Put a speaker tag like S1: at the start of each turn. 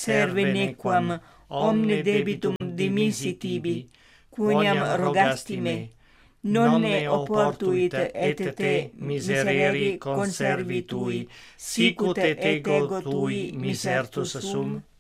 S1: serve nequam omne debitum dimisi tibi, quoniam rogasti me, non ne oportuit et te miserere conservi tui, sicut et ego tui misertus sum?